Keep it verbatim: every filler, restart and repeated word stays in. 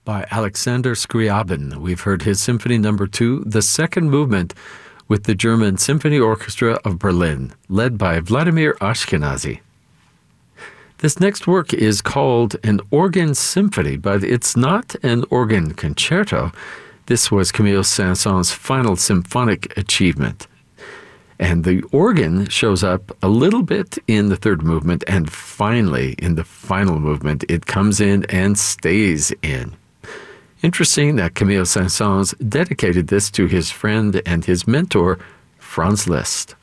by Alexander Scriabin. We've heard his Symphony Number Two, the second movement, with the German Symphony Orchestra of Berlin, led by Vladimir Ashkenazy. This next work is called an organ symphony, but it's not an organ concerto. This was Camille Saint-Saëns' final symphonic achievement. And the organ shows up a little bit in the third movement, and finally, in the final movement, it comes in and stays in. Interesting that Camille Saint-Saëns dedicated this to his friend and his mentor, Franz Liszt.